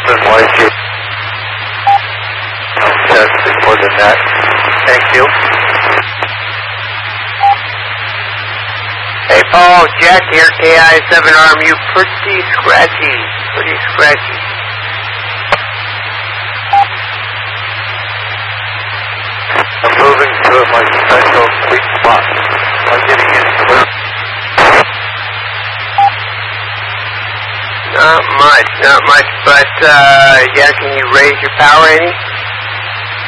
YJ. Test before the net. Thank you. Hey Paul, Jack here, KI-7RMU, pretty scratchy. I'm moving to my special sweet spot. I'm getting in clear. Not much, but yeah, can you raise your power any?